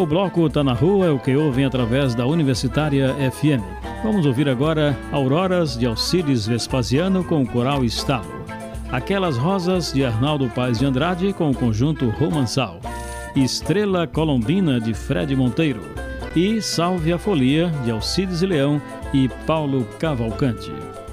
O bloco Tá na Rua é o que ouvem através da Universitária FM. Vamos ouvir agora Auroras, de Alcides Vespasiano, com o coral Estalo. Aquelas Rosas, de Arnaldo Paz de Andrade, com o conjunto Romançal. Estrela Colombina, de Fred Monteiro. E Salve a Folia, de Alcides e Leão e Paulo Cavalcante.